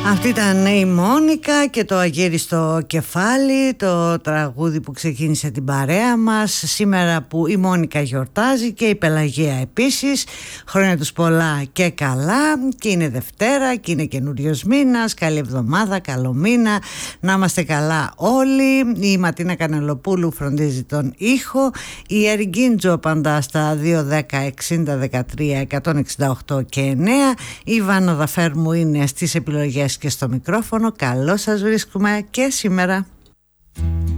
Αυτή ήταν η Μόνικα και το αγύριστο κεφάλι, το τραγούδι που ξεκίνησε την παρέα μας σήμερα που η Μόνικα γιορτάζει και η Πελαγία επίσης. Χρόνια τους πολλά και καλά, και είναι Δευτέρα και είναι καινούριος μήνας. Καλή εβδομάδα, καλό μήνα, να είμαστε καλά όλοι. Η Ματίνα Κανελοπούλου φροντίζει τον ήχο, η Εργίντζο απαντά στα 210-60-13-168 και 9. Η Βάνο Δαφέρ μου είναι στις επιλογές και στο μικρόφωνο. Καλώς σας βρίσκουμε και σήμερα.